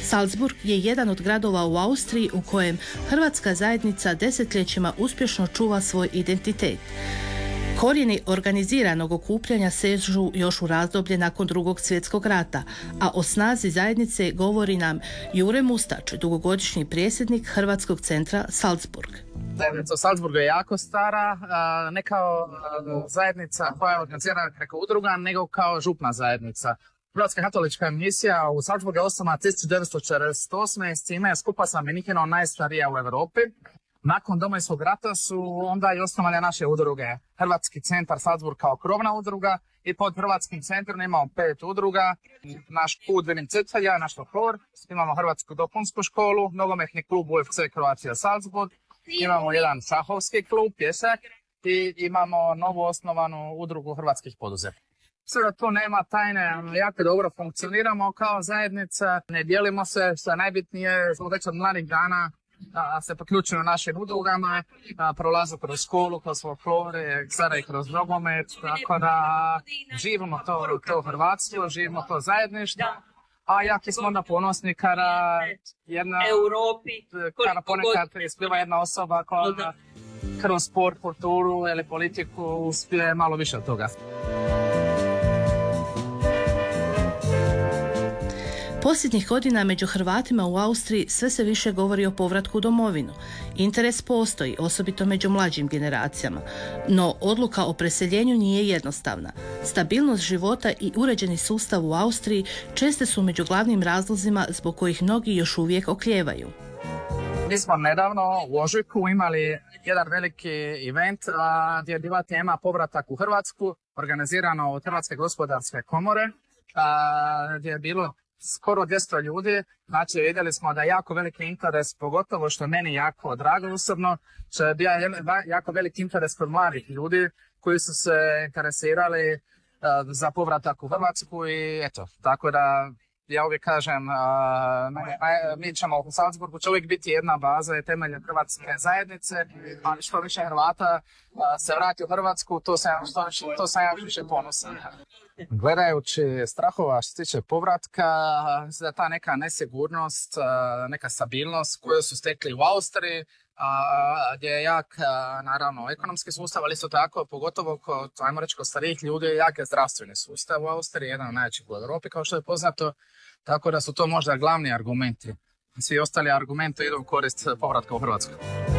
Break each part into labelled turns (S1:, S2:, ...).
S1: Salzburg je jedan od gradova u Austriji u kojem hrvatska zajednica desetljećima uspješno čuva svoj identitet. Korijeni organiziranog okupljanja sežu još u razdoblje nakon Drugog svjetskog rata, a o snazi zajednice govori nam Jure Mustač, dugogodišnji predsjednik Hrvatskog centra Salzburg.
S2: Zajednica u Salzburgu je jako stara, ne kao zajednica koja je organizirana preko udruga, nego kao župna zajednica. Hrvatska katolička misija u Salzburgu je osnovana 1948. s time je skupa sa Münchenom najstarija u Europi. Nakon Domovinskog rata su onda i osnovane naše udruge. Hrvatski centar Salzburg kao krovna udruga i pod Hrvatskim centrom imamo 5 udruga. Naš put Vilim Citelja, naš folklor, imamo Hrvatsku dopunsku školu, nogometni klub UFC Croatia Salzburg, imamo jedan šahovski klub, Pjesak i imamo novu osnovanu udrugu hrvatskih poduzetnika. Sve da to nema tajne, jako dobro funkcioniramo kao zajednica, ne dijelimo se, što je najbitnije, smo već od mladih dana se priključuju našim udrugama, prolaze kroz školu, kroz folklore, sada i kroz nogomet, tako da živimo to hrvatstvo, živimo to zajedništvo. A jako smo onda ponosni kada ponekad ispljeva jedna osoba koja kroz sport, kulturu ili politiku uspije malo više od toga.
S1: Posljednjih godina među Hrvatima u Austriji sve se više govori o povratku u domovinu. Interes postoji, osobito među mlađim generacijama, no odluka o preseljenju nije jednostavna. Stabilnost života i uređeni sustav u Austriji česte su među glavnim razlozima zbog kojih mnogi još uvijek oklijevaju.
S2: Mi smo nedavno u ožujku imali jedan veliki event gdje je bila tema povratak u Hrvatsku, organizirano od Hrvatske gospodarske komore, gdje je bilo skoro 200 ljudi, znači vidjeli smo da je jako veliki interes, pogotovo što meni jako drago osobno, što je bio jako veliki interes kod mladih ljudi koji su se interesirali za povratak u Hrvatsku i eto, tako da ja uvijek kažem, mi ćemo u Salzburgu će uvijek biti jedna baza i temelj hrvatske zajednice, ali što više Hrvata se vrati u Hrvatsku, to sam ja više ponosan. Gledajući strahova što se tiče povratka, da ta neka nesigurnost, neka stabilnost koju su stekli u Austriji, gdje je jak, naravno, ekonomski sustav, ali isto tako, pogotovo kod, ajmo reći, kod starijih ljudi, jak je zdravstveni sustav u Austriji, jedan od najvećih u Europi, kao što je poznato, tako da su to možda glavni argumenti. Svi ostali argumenti idu u korist povratka u Hrvatsku.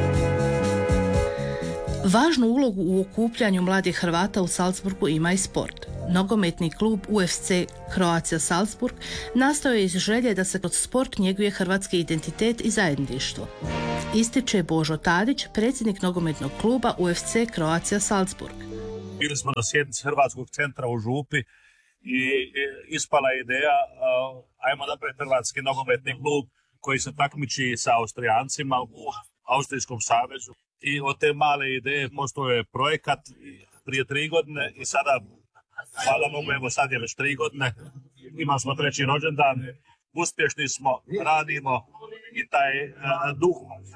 S1: Važnu ulogu u okupljanju mladih Hrvata u Salzburgu ima i sport. Nogometni klub UFC Croatia Salzburg nastao je iz želje da se kroz sport njeguje hrvatski identitet i zajedništvo. Ističe Božo Tadić, predsjednik nogometnog kluba UFC Croatia Salzburg.
S3: Bili smo na sjednici Hrvatskog centra u Župi i ispala ideja ajmo napraviti hrvatski nogometni klub koji se takmiči sa Austrijancima u Austrijskom savezu. I od te male ideje postao je projekat prije 3 godine i sada, hvala Bogu, evo sad je već 3 godine, imali smo 3. rođendan, uspješni smo, radimo i taj duh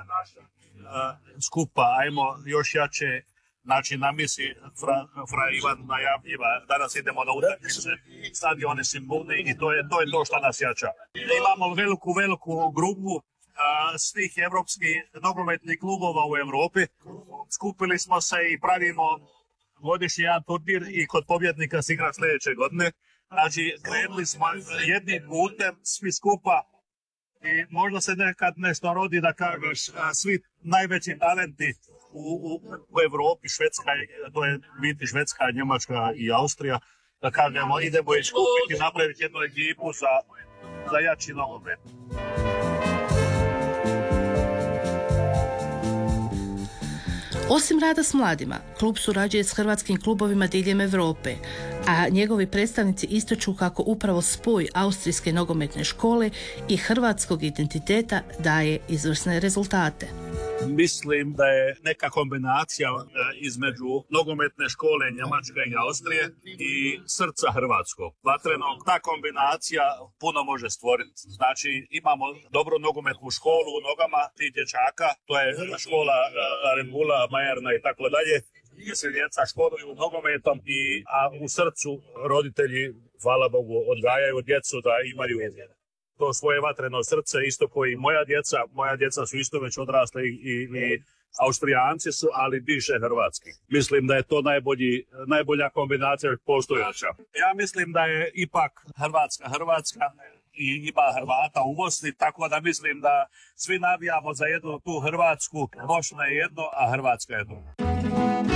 S3: skupa, ajmo još jače, znači na misi Fra Ivan najavljiva, danas idemo na utakmice, stadioni su puni i to je to što nas jača. Imamo veliku grupu svih evropskih nogometnih klubova u Europi. Skupili smo se i pravimo godišnji jedan turnir i kod pobjednika se igra sljedeće godine. Znači, krenuli smo jednim putem, svi skupa i možda se nekad nešto rodi da kažeš svi najveći talenti u Europi, Švedska, to je biti Švedska, Njemačka i Austrija, da kažemo idemo i skupiti, napraviti jednu ekipu za jači nogomet.
S1: Osim rada s mladima, klub surađuje s hrvatskim klubovima diljem Europe, a njegovi predstavnici ističu kako upravo spoj austrijske nogometne škole i hrvatskog identiteta daje izvrsne rezultate.
S3: Mislim da je neka kombinacija između nogometne škole Njemačke i Austrije i srca hrvatskog. Vatrenog, ta kombinacija puno može stvoriti. Znači imamo dobru nogometnu školu u nogama tih dječaka, to je škola Rembula, Majerna i tako dalje. Gdje se djeca školuju nogometom, a u srcu roditelji, hvala Bogu, odgajaju djecu da imaju to svoje vatreno srce, isto koji moja djeca su isto već odrasle i Austrijanci su, ali diše hrvatski. Mislim da je to najbolja kombinacija postojeća. Ja mislim da je ipak Hrvatska i ima Hrvata u Bosni, tako da mislim da svi navijamo za jednu tu Hrvatsku, Bosna je jedno, a Hrvatska je jedno.